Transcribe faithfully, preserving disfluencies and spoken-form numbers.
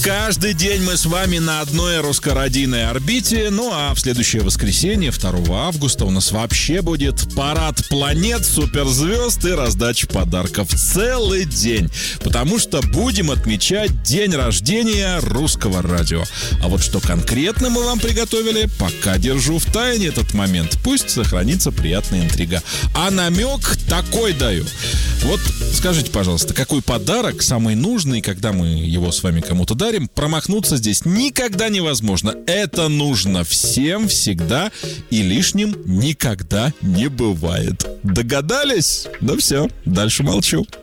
Каждый день мы с вами на одной русскорадийной орбите. Ну а в следующее воскресенье, второго августа, у нас вообще будет парад планет, суперзвезд и раздача подарков целый день. Потому что будем отмечать день рождения русского радио. А вот что конкретно мы вам приготовили, пока держу в тайне этот момент. Пусть сохранится приятная интрига. А намек такой даю. Вот скажите, пожалуйста, какой подарок самый нужный, когда мы его с вами кому-то дарим? Промахнуться здесь никогда невозможно. Это нужно всем, всегда, и лишним никогда не бывает. Догадались? Ну все, дальше молчу.